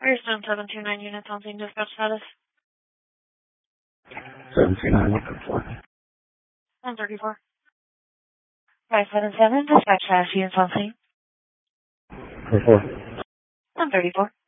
Firestone 729 units on scene, dispatch status. 729, looking for. 134. 577, dispatch status, units on scene. 34. 134.